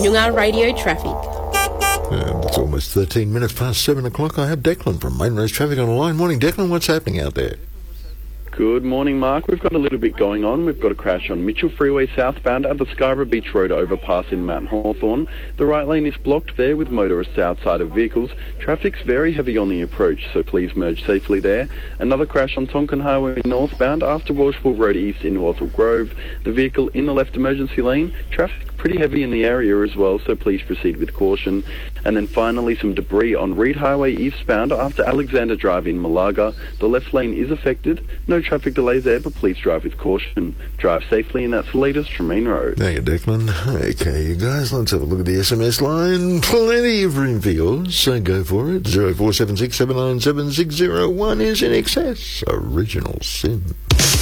Noongar Radio Traffic. And it's almost 13 minutes past 7 o'clock. I have Declan from Main Roads Traffic on the line. Morning, Declan. What's happening out there? Good morning, Mark. We've got a little bit going on. We've got a crash on Mitchell Freeway southbound at the Scarborough Beach Road overpass in Mount Hawthorn. The right lane is blocked there with motorists outside of vehicles. Traffic's very heavy on the approach, so please merge safely there. Another crash on Tonkin Highway northbound after Walshpool Road east in Walthall Grove. The vehicle in the left emergency lane. Traffic pretty heavy in the area as well, so please proceed with caution. And then finally some debris on Reed Highway eastbound after Alexander Drive in Malaga. The left lane is affected. No traffic delays there, but please drive with caution. Drive safely, and that's the latest from Main Road. Thank you, Declan. Okay, you guys, let's have a look at the SMS line. Plenty of room for yours, so go for it. 0476 797 601 is in excess. Original Sin.